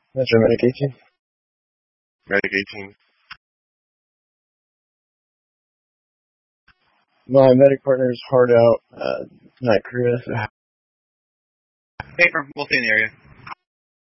Metro Medic 18. Medic 18. My medic partner is hard out, night crew. Paper, we'll stay in the area.